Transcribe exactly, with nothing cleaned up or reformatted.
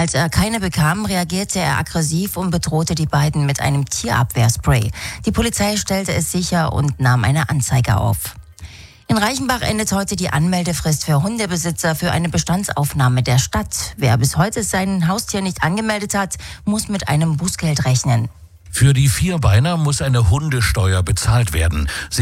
Als er keine bekam, reagierte er aggressiv und bedrohte die beiden mit einem Tierabwehrspray. Die Polizei stellte es sicher und nahm eine Anzeige auf. In Reichenbach endet heute die Anmeldefrist für Hundebesitzer für eine Bestandsaufnahme der Stadt. Wer bis heute sein Haustier nicht angemeldet hat, muss mit einem Bußgeld rechnen. Für die Vierbeiner muss eine Hundesteuer bezahlt werden. Sie